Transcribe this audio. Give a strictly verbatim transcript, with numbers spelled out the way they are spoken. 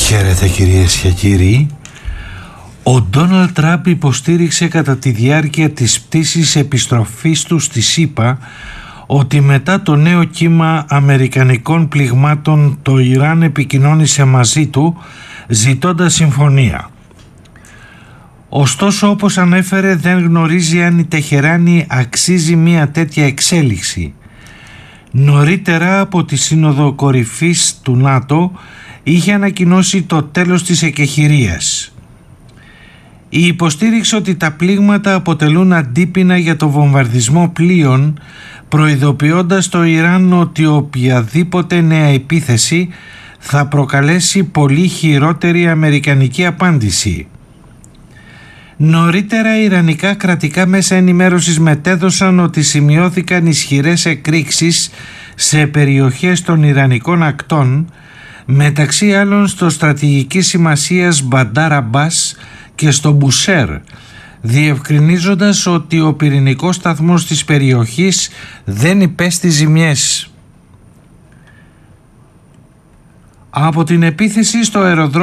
Χαίρετε κυρίες και κύριοι. Ο Ντόναλντ Τραμπ υποστήριξε κατά τη διάρκεια της πτήσης επιστροφής του στη ΣΥΠΑ ότι μετά το νέο κύμα αμερικανικών πληγμάτων το Ιράν επικοινώνησε μαζί του ζητώντας συμφωνία. Ωστόσο, όπως ανέφερε, δεν γνωρίζει αν η Τεχεράνη αξίζει μια τέτοια εξέλιξη. Νωρίτερα από τη Σύνοδο Κορυφής του ΝΑΤΟ είχε ανακοινώσει το τέλος της εκεχηρίας. Η υποστήριξη ότι τα πλήγματα αποτελούν αντίπεινα για το βομβαρδισμό πλοίων, προειδοποιώντας το Ιράν ότι οποιαδήποτε νέα επίθεση θα προκαλέσει πολύ χειρότερη αμερικανική απάντηση. Νωρίτερα, οι ιρανικά κρατικά μέσα ενημέρωσης μετέδωσαν ότι σημειώθηκαν ισχυρές εκρήξεις σε περιοχές των ιρανικών ακτών, μεταξύ άλλων στο στρατηγικής σημασίας Μπαντάρ Αμπάς και στο Μπουσέρ, διευκρινίζοντας ότι ο πυρηνικός σταθμός της περιοχής δεν υπέστη ζημιές. Από την επίθεση στο αεροδρόμιο